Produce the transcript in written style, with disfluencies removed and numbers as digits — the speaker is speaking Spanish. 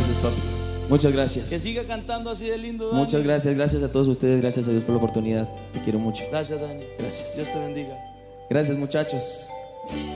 gracias, papi. Muchas gracias. Que siga cantando así de lindo, Dani. Muchas gracias, gracias a todos ustedes, gracias a Dios por la oportunidad. Te quiero mucho. Gracias, Dani. Gracias. Dios te bendiga. Gracias, muchachos.